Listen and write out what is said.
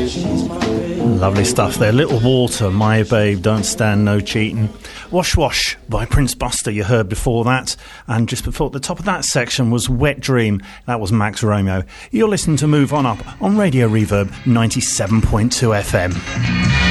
Lovely stuff there. Little Walter, My Babe, Don't Stand No Cheating. Wash Wash by Prince Buster, you heard before that. And just before the top of that section was Wet Dream. That was Max Romeo. You're listening to Move On Up on Radio Reverb 97.2 FM.